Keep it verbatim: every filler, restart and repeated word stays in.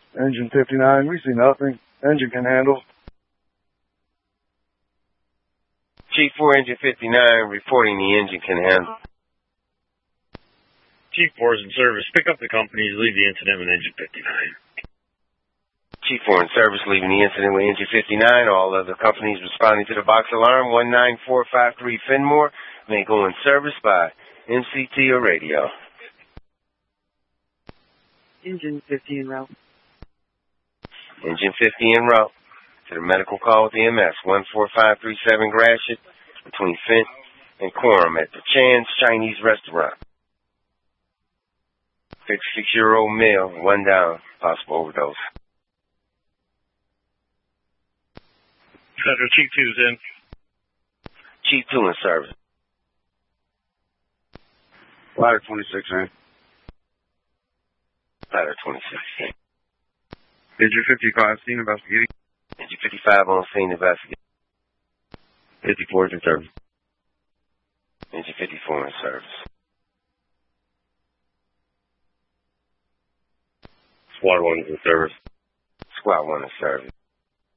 Engine fifty-nine, we see nothing. Engine can handle. Chief four, Engine fifty-nine, reporting the engine can handle. Chief four is in service. Pick up the companies, leave the incident with Engine fifty-nine. Chief four in service, leaving the incident with Engine fifty-nine. All other companies responding to the box alarm, one nine four five three Fenmore, may go in service by M C T or radio. Engine fifty en route. Engine fifty en route to the medical call with E M S, one four five three seven Gratiot, between Fent and Quorum at the Chan's Chinese Restaurant. fifty-six-year-old male, one down, possible overdose. Federal Chief two's in. Chief two in service. Ladder twenty-six in. Ladder twenty-six in. Engine fifty-five, scene investigating. Engine fifty-five on scene investigating. fifty-four is in service. Engine fifty-four in service. Squad one is in service. Squad one in service.